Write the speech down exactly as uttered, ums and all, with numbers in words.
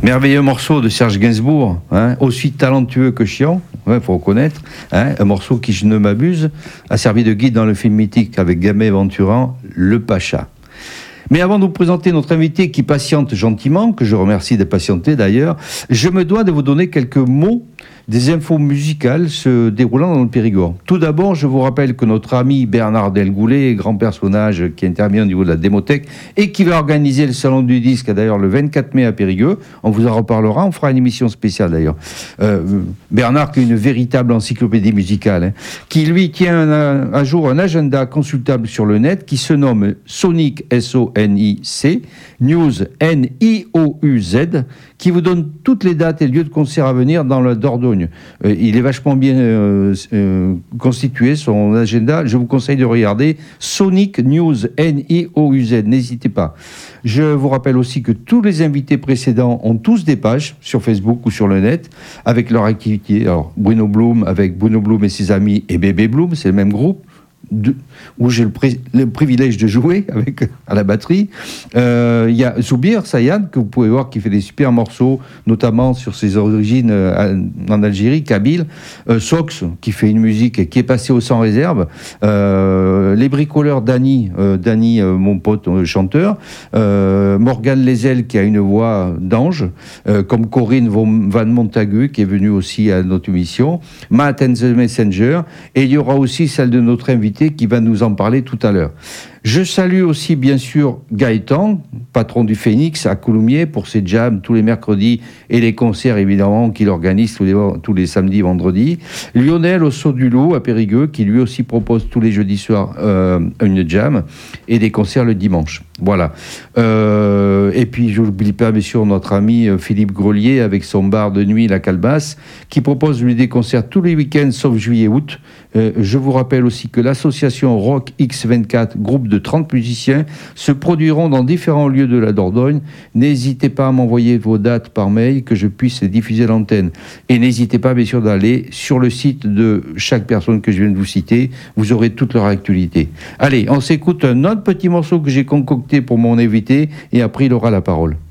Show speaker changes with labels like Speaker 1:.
Speaker 1: Merveilleux morceau de Serge Gainsbourg, hein, aussi talentueux que chiant, il ouais, faut reconnaître. Hein, un morceau qui, je ne m'abuse, a servi de guide dans le film mythique avec Gamay Venturan, Le Pacha. Mais avant de vous présenter notre invité qui patiente gentiment, que je remercie de patienter d'ailleurs, je me dois de vous donner quelques mots des infos musicales se déroulant dans le Périgord. Tout d'abord, je vous rappelle que notre ami Bernard Delgoulet, grand personnage qui intervient au niveau de la Démothèque et qui va organiser le Salon du Disque, d'ailleurs le vingt-quatre mai à Périgueux, on vous en reparlera, on fera une émission spéciale d'ailleurs. Euh, Bernard qui est une véritable encyclopédie musicale, hein, qui lui tient un, un jour un agenda consultable sur le net qui se nomme Sonic, S O N I C, News, N I O U Z, qui vous donne toutes les dates et lieux de concert à venir dans la Dordogne. Euh, il est vachement bien euh, euh, constitué, son agenda. Je vous conseille de regarder Sonic News, N I O U Z. N'hésitez pas. Je vous rappelle aussi que tous les invités précédents ont tous des pages sur Facebook ou sur le net avec leur activité. Alors, Bruno Blum avec Bruno Blum et ses amis et Bébé Blum, c'est le même groupe. De, où j'ai le, pri- le privilège de jouer avec, à la batterie. Il euh, y a Zoubir Sayad, que vous pouvez voir, qui fait des super morceaux, notamment sur ses origines euh, en Algérie, Kabyle. Euh, Sox, qui fait une musique qui est passée au sans réserve. Euh, les bricoleurs, Dany, euh, Dany euh, mon pote euh, chanteur. Euh, Morgane Lezel, qui a une voix d'ange, euh, comme Corinne Van Montagu, qui est venue aussi à notre émission. Matt and the Messenger. Et il y aura aussi celle de notre invité qui va nous en parler tout à l'heure. Je salue aussi bien sûr Gaëtan, patron du Phénix à Coulommiers, pour ses jams tous les mercredis et les concerts évidemment qu'il organise tous les, tous les samedis, vendredis. Lionel au Saut du Loup à Périgueux, qui lui aussi propose tous les jeudis soirs euh, une jam et des concerts le dimanche. Voilà. Euh, et puis je n'oublie pas bien sûr notre ami Philippe Grelier avec son bar de nuit La Calebasse, qui propose lui des concerts tous les week-ends sauf juillet-août. Euh, je vous rappelle aussi que l'association Rock X vingt-quatre, groupe de trente musiciens, se produiront dans différents lieux de la Dordogne. N'hésitez pas à m'envoyer vos dates par mail, que je puisse les diffuser à l'antenne. Et n'hésitez pas bien sûr d'aller sur le site de chaque personne que je viens de vous citer. Vous aurez toute leur actualité. Allez, on s'écoute un autre petit morceau que j'ai concocté pour mon invité et après il aura la parole.